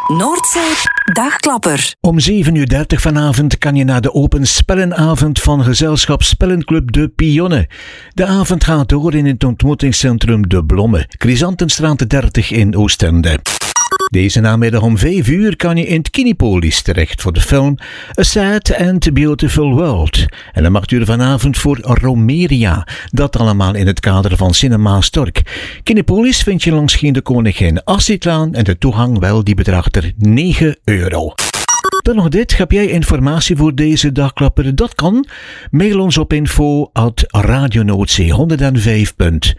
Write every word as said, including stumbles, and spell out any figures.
Noordzee Dagklapper. Om zeven uur dertig vanavond kan je naar de open spellenavond van gezelschap Spellenclub De Pionne. De avond gaat door in het ontmoetingscentrum De Blomme, Chrysantenstraat dertig in Oostende. Deze namiddag om vijf uur kan je in het Kinepolis terecht voor de film A Sad and Beautiful World. En dan mag u er vanavond voor Romeria. Dat allemaal in het kader van Cinema Stork. Kinepolis vind je langs Geen de Koningin Assitlaan en de toegang wel die bedraagt er negen euro. Dan nog dit, heb jij informatie voor deze dagklapper? Dat kan. Mail ons op info at radionoordzee honderdvijf punt